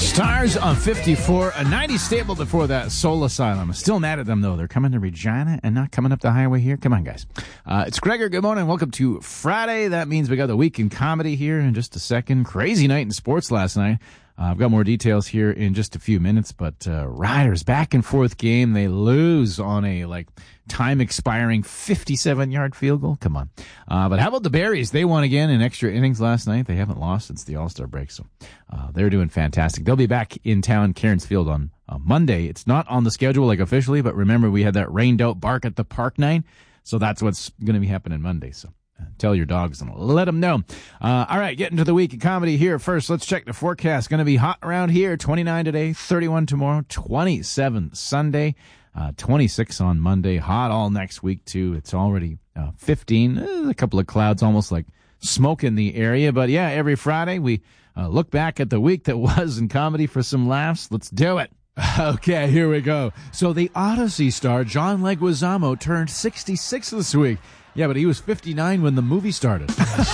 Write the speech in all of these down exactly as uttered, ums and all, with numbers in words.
Stars on fifty-four, a ninety staple before that, Soul Asylum. Still mad at them, though. They're coming to Regina and not coming up the highway here. Come on, guys. Uh, it's Gregor. Good morning. Welcome to Friday. That means we got the week in comedy here in just a second. Crazy night in sports last night. Uh, I've got more details here in just a few minutes, but uh, Riders back and forth game. They lose on a like time expiring fifty-seven yard field goal. Come on. Uh, but how about the Berries? They won again in extra innings last night. They haven't lost since the All-Star break, so uh, they're doing fantastic. They'll be back in town, Cairns Field, on uh, Monday. It's not on the schedule like officially, but remember we had that rained out bark at the park night, so that's what's going to be happening Monday. So tell your dogs and let them know. Uh, all right, getting to the week in comedy here. First, let's check the forecast. Going to be hot around here. twenty-nine today, thirty-one tomorrow, twenty-seven Sunday, uh, twenty-six on Monday. Hot all next week, too. It's already uh, fifteen. Uh, a couple of clouds, almost like smoke in the area. But, yeah, every Friday we uh, look back at the week that was in comedy for some laughs. Let's do it. Okay, here we go. So the Odyssey star John Leguizamo turned sixty-six this week. Yeah, but he was fifty-nine when the movie started.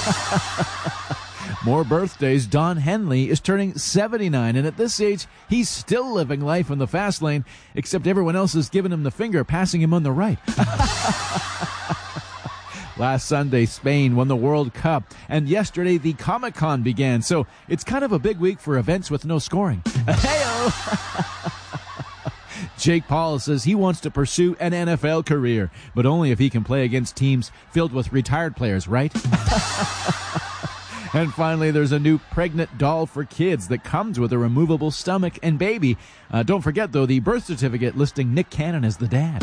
More birthdays. Don Henley is turning seventy-nine, and at this age, he's still living life in the fast lane, except everyone else is giving him the finger, passing him on the right. Last Sunday, Spain won the World Cup, and yesterday the Comic-Con began, so it's kind of a big week for events with no scoring. Hey-o! Jake Paul says he wants to pursue an N F L career, but only if he can play against teams filled with retired players, right? And finally, there's a new pregnant doll for kids that comes with a removable stomach and baby. Uh, don't forget, though, the birth certificate listing Nick Cannon as the dad.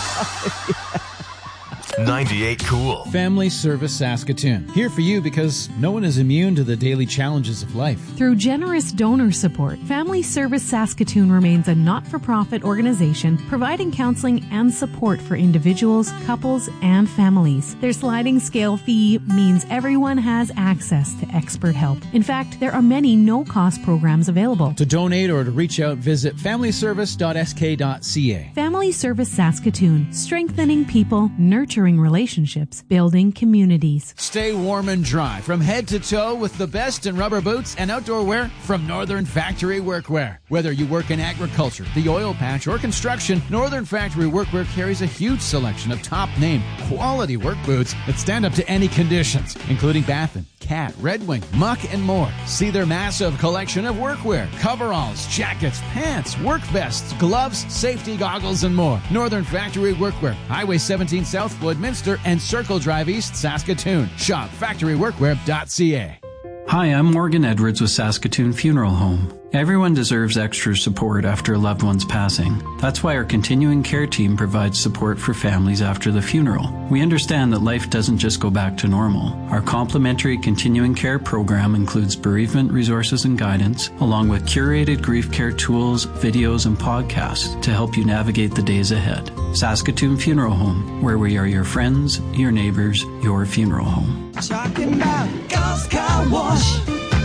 ninety-eight Cool. Family Service Saskatoon. Here for you because no one is immune to the daily challenges of life. Through generous donor support, Family Service Saskatoon remains a not-for-profit organization providing counseling and support for individuals, couples, and families. Their sliding scale fee means everyone has access to expert help. In fact, there are many no-cost programs available. To donate or to reach out, visit family service dot s k dot c a. Family Service Saskatoon, strengthening people, nurturing relationships, building communities. Stay warm and dry from head to toe with the best in rubber boots and outdoor wear from Northern Factory Workwear. Whether you work in agriculture, the oil patch, or construction, Northern Factory Workwear carries a huge selection of top-name, quality work boots that stand up to any conditions, including Baffin, Cat, Red Wing, Muck, and more. See their massive collection of workwear, coveralls, jackets, pants, work vests, gloves, safety goggles, and more. Northern Factory Workwear, Highway seventeen South, Woodminster, and Circle Drive East, Saskatoon. Shop factory workwear dot c a. Hi, I'm Morgan Edwards with Saskatoon Funeral Home. Everyone deserves extra support after a loved one's passing. That's why our continuing care team provides support for families after the funeral. We understand that life doesn't just go back to normal. Our complimentary continuing care program includes bereavement resources and guidance, along with curated grief care tools, videos, and podcasts to help you navigate the days ahead. Saskatoon Funeral Home, where we are your friends, your neighbors, your funeral home. Talking about Golf Car Wash.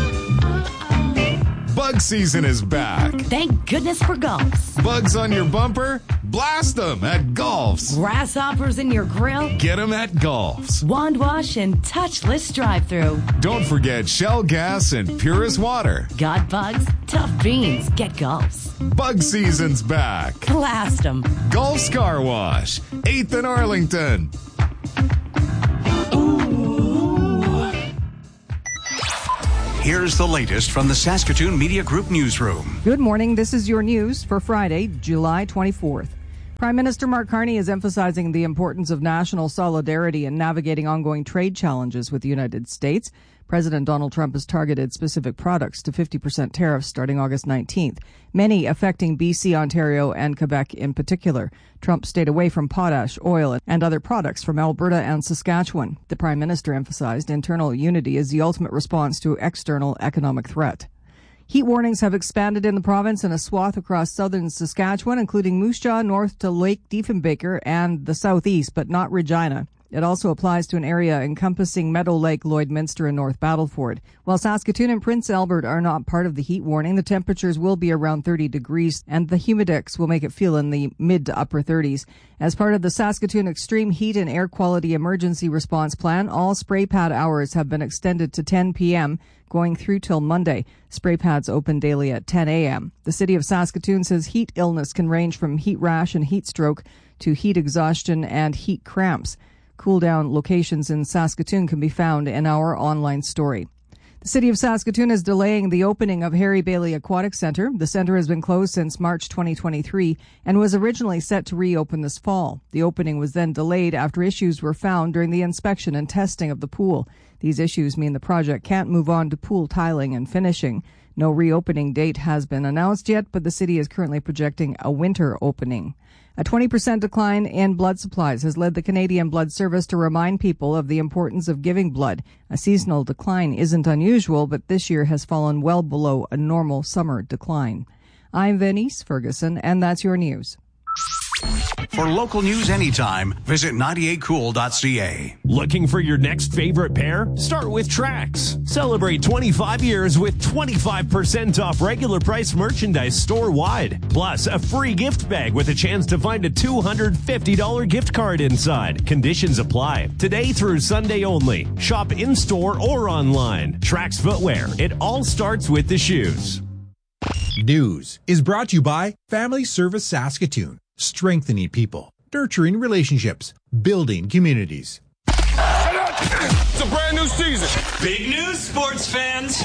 Bug season is back. Thank goodness for Golfs. Bugs on your bumper? Blast them at Golfs. Grasshoppers in your grill? Get them at Golfs. Wand wash and touchless drive-through. Don't forget Shell gas and Purist water. Got bugs? Tough beans. Get Golfs. Bug season's back. Blast them. Golf's Car Wash. eighth and Arlington. Here's the latest from the Saskatoon Media Group newsroom. Good morning. This is your news for Friday, July twenty-fourth. Prime Minister Mark Carney is emphasizing the importance of national solidarity in navigating ongoing trade challenges with the United States. President Donald Trump has targeted specific products to fifty percent tariffs starting August nineteenth, many affecting B C, Ontario, and Quebec in particular. Trump stayed away from potash, oil, and other products from Alberta and Saskatchewan. The Prime Minister emphasized internal unity is the ultimate response to external economic threat. Heat warnings have expanded in the province in a swath across southern Saskatchewan, including Moose Jaw north to Lake Diefenbaker and the southeast, but not Regina. It also applies to an area encompassing Meadow Lake, Lloydminster, and North Battleford. While Saskatoon and Prince Albert are not part of the heat warning, the temperatures will be around thirty degrees, and the humidex will make it feel in the mid to upper thirties. As part of the Saskatoon Extreme Heat and Air Quality Emergency Response Plan, all spray pad hours have been extended to ten p.m., going through till Monday. Spray pads open daily at ten a.m. The City of Saskatoon says heat illness can range from heat rash and heat stroke to heat exhaustion and heat cramps. Cool-down locations in Saskatoon can be found in our online story. The City of Saskatoon is delaying the opening of Harry Bailey Aquatic Centre. The centre has been closed since March twenty twenty-three and was originally set to reopen this fall. The opening was then delayed after issues were found during the inspection and testing of the pool. These issues mean the project can't move on to pool tiling and finishing. No reopening date has been announced yet, but the city is currently projecting a winter opening. A twenty percent decline in blood supplies has led the Canadian Blood Service to remind people of the importance of giving blood. A seasonal decline isn't unusual, but this year has fallen well below a normal summer decline. I'm Venice Ferguson, and that's your news. For local news anytime, visit ninety-eight cool dot c a. Looking for your next favorite pair? Start with Trax. Celebrate twenty-five years with twenty-five percent off regular price merchandise store-wide. Plus, a free gift bag with a chance to find a two hundred fifty dollars gift card inside. Conditions apply. Today through Sunday only. Shop in-store or online. Trax Footwear. It all starts with the shoes. News is brought to you by Family Service Saskatoon. Strengthening people, nurturing relationships, building communities. It's a brand new season. Big news, sports fans.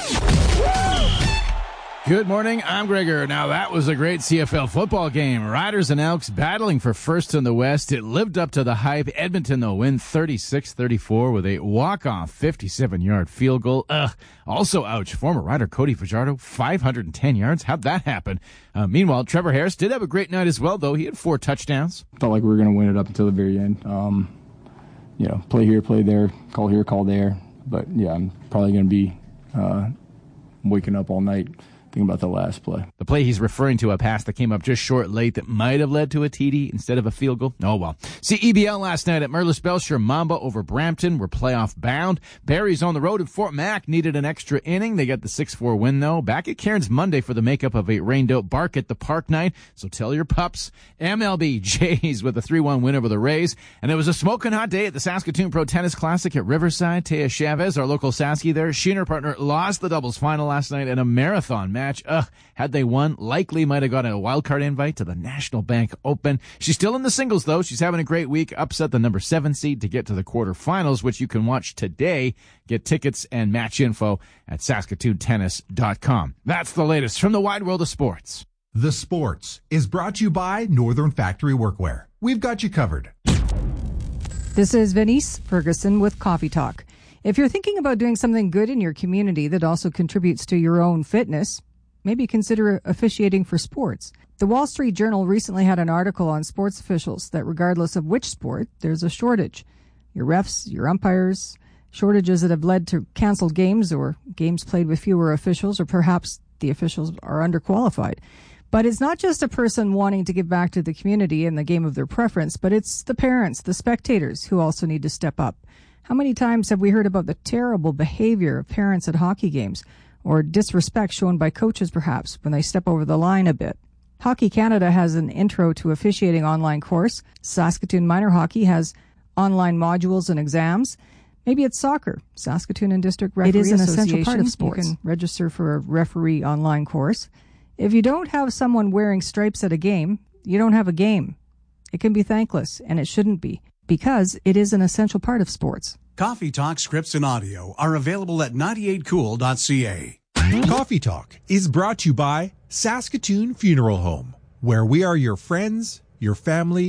Good morning, I'm Gregor. Now that was a great C F L football game. Riders and Elks battling for first in the West. It lived up to the hype. Edmonton, though, win thirty-six thirty-four with a walk-off fifty-seven-yard field goal. Ugh. Also, ouch, former Rider Cody Fajardo, five hundred ten yards. How'd that happen? Uh, meanwhile, Trevor Harris did have a great night as well, though. He had four touchdowns. Felt like we were going to win it up until the very end. Um, you know, play here, play there, call here, call there. But, yeah, I'm probably going to be uh, waking up all night about the last play. The play he's referring to, a pass that came up just short late that might have led to a T D instead of a field goal. Oh, well. See E B L last night at Merlis Belcher. Mamba over Brampton were playoff bound. Barry's on the road at Fort Mac needed an extra inning. They got the six four win, though. Back at Cairns Monday for the makeup of a rained-out Bark at the Park night. So tell your pups. M L B Jays with a three one win over the Rays. And it was a smoking hot day at the Saskatoon Pro Tennis Classic at Riverside. Taya Chavez, our local Sasky there, she and her partner lost the doubles final last night in a marathon match. Ugh, had they won, likely might have gotten a wildcard invite to the National Bank Open. She's still in the singles, though. She's having a great week. Upset the number seven seed to get to the quarterfinals, which you can watch today. Get tickets and match info at saskatoon tennis dot com. That's the latest from the wide world of sports. The Sports is brought to you by Northern Factory Workwear. We've got you covered. This is Venice Ferguson with Coffee Talk. If you're thinking about doing something good in your community that also contributes to your own fitness, maybe consider officiating for sports. The Wall Street Journal recently had an article on sports officials that regardless of which sport, there's a shortage. Your refs, your umpires, shortages that have led to canceled games or games played with fewer officials, or perhaps the officials are underqualified. But it's not just a person wanting to give back to the community in the game of their preference, but it's the parents, the spectators, who also need to step up. How many times have we heard about the terrible behavior of parents at hockey games, or disrespect shown by coaches perhaps when they step over the line a bit? Hockey Canada has an intro to officiating online course. Saskatoon Minor Hockey has online modules and exams. Maybe it's soccer. Saskatoon and District Referee Association. It is an essential part of sports. You can register for a referee online course. If you don't have someone wearing stripes at a game, you don't have a game. It can be thankless, and it shouldn't be, because it is an essential part of sports. Coffee Talk scripts and audio are available at ninety-eight cool dot c a. Coffee Talk is brought to you by Saskatoon Funeral Home, where we are your friends, your family,